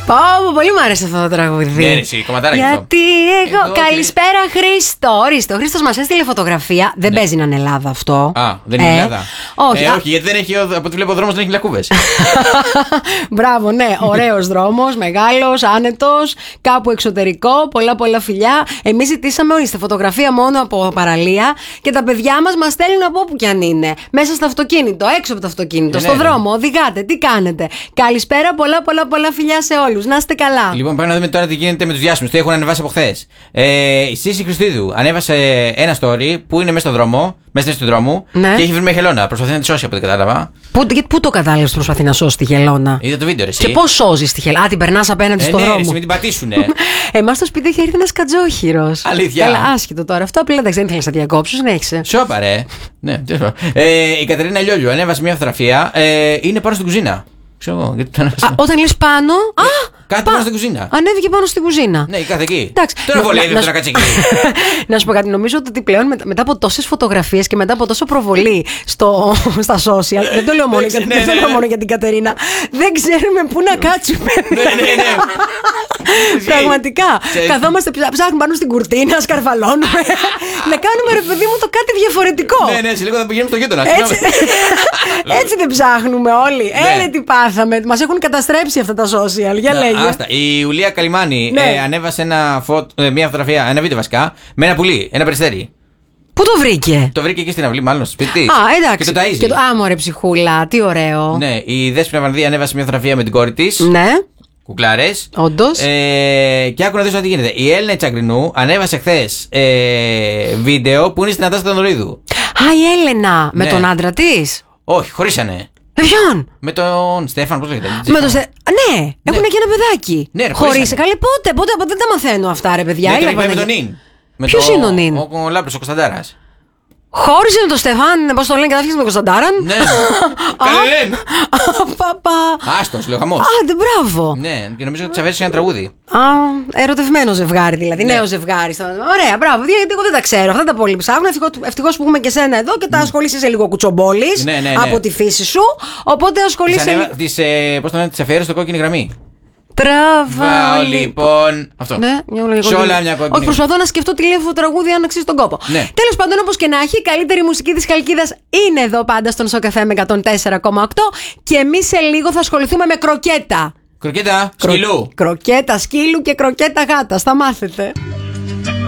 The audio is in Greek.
Πολύ μου άρεσε αυτό το τραγούδι. Γιατί εγώ. Καλησπέρα, Χρήστο. Ορίστε, ο Χρήστος μας έστειλε φωτογραφία. Δεν παίζει να είναι Ελλάδα αυτό. Α, δεν είναι Ελλάδα. Όχι, όχι, γιατί δεν έχει, από ό,τι βλέπω ο δρόμος δεν έχει λακκούβες. Μπράβο, ναι. Ωραίος δρόμος, μεγάλος, άνετος, κάπου εξωτερικό. Πολλά φιλιά. Εμείς ζητήσαμε, ορίστε, φωτογραφία μόνο από παραλία και τα παιδιά μας στέλνουν από όπου κι αν είναι. Μέσα στο αυτοκίνητο, έξω από το αυτοκίνητο, στον δρόμο. Οδηγάτε, τι κάνετε. Καλησπέρα, πολλά φιλιά σε όλους. Να είστε καλά. Λοιπόν, πάμε να δούμε τώρα τι γίνεται με τους διάσημους. Τι έχουν ανεβάσει από χθες. Η Σύση Χριστίδου ανέβασε ένα story που είναι μέσα στο δρόμο, μέσα στον δρόμο, και έχει βρει με χελώνα. Προσπαθεί να τη σώσει από ό,τι κατάλαβα. Πού το κατάλαβες προσπαθεί να σώσει τη χελώνα? Είδα το βίντεο, εσύ. Και πώς σώζεις τη χελώνα? Α, την περνάς απέναντι στο δρόμο. Ναι, μην την πατήσουνε. Εμάς στο σπίτι έχει έρθει ένας κατζόχυρος. Αλήθεια. Καλά, άσχετο τώρα. Αυτό απλά δεν ήθελα να διακόψω, συνέχισε. Σώπα, ρε. Ναι, η Κατερίνα Λιόλιου ανέβασε μια φωτογραφία. Είναι πάνω στην κουζίνα. Ξέρω εγώ, γιατί το ανέβασε. Όταν λες πάνω. Κάτι πάνω στην κουζίνα. Ανέβηκε πάνω στην κουζίνα. Ναι, κάθε εκεί. Εντάξει. Τώρα βολεύει να κάτσει εκεί. Να σου πω κάτι. Νομίζω ότι πλέον μετά από τόσες φωτογραφίες και μετά από τόσο προβολή στα social. Δεν το λέω μόνο για την Κατερίνα. Δεν ξέρουμε πού να κάτσουμε. Ναι. Πραγματικά. Καθόμαστε, ψάχνουμε πάνω στην κουρτίνα, σκαρφαλώνουμε. Να κάνουμε, ρε παιδί μου, το κάτι διαφορετικό. Ναι, σε λίγο θα πηγαίνουμε στο γείτονα. Έτσι δεν ψάχνουμε όλοι. Έλε τι πάθαμε. Μας έχουν καταστρέψει αυτά τα social. Για λέγε. Άστα. Η Ιουλία Καλιμάνη ανέβασε μια φωτογραφία, ένα βίντεο βασικά, με ένα πουλί, ένα περιστέρι. Πού το βρήκε? Το βρήκε εκεί στην αυλή, μάλλον στο σπίτι. Α, εντάξει. Και το ταΐζει. Μωρέ ψυχούλα, τι ωραίο. Ναι, η Δέσποινα Βανδύ ανέβασε μια φωτογραφία με την κόρη της. Ναι. Κουκλάρες. Όντως. Και άκου να δεις τι γίνεται. Η Έλληνα Τσαγκρινού ανέβασε χθες βίντεο που είναι στην Αντάστα Ανδρολίδου. Α, η Έλενα. Με τον άντρα της. Όχι, χωρίσανε. Με ποιον? Με τον Στέφαν, πώς λέγεται. Ναι, έχουν και ένα παιδάκι. Ναι, χωρίσε. Καλή πότε δεν τα μαθαίνω αυτά, ρε παιδιά. Ναι, με τον Νιν. Ποιος είναι ο Νιν? Ο Λάμπρος, ο Κωνσταντάρας. Χώρισε με τον Στεφάν, πώς το λένε, κατάφυγε με τον Κωνσταντάραν. Ναι. Καλή λένε. Παπα. Άστος, λέω χαμός. Άντε, μπράβο. Ναι, και νομίζω ότι τσαβέρισε ένα τραγούδι. Ερωτευμένο ζευγάρι δηλαδή. Νέο ζευγάρι. Ωραία, μπράβο. Γιατί εγώ δεν τα ξέρω. Αυτά τα πολύ ψάχνω. Ευτυχώς που έχουμε και σένα εδώ και τα ασχολείσαι σε λίγο κουτσομπόλης από τη φύση σου. Οπότε ασχολείσαι. Πώς το λένε, τη αφιέρωσε στο κόκκινη γραμμή. Τραβάω λοιπόν. Αυτό. Ναι, σε όλα μια κόκκινη. Όχι, προσπαθώ να σκεφτώ τι λέει αυτό το τραγούδι, αν αξίζει τον κόπο. Ναι. Τέλος πάντων, όπως και να έχει, η καλύτερη μουσική της Χαλκίδας είναι εδώ πάντα στον Σοκαφέ με 104,8 και εμείς σε λίγο θα ασχοληθούμε με κροκέτα. Κροκέτα σκύλου. Κροκέτα σκύλου και κροκέτα γάτας. Θα μάθετε.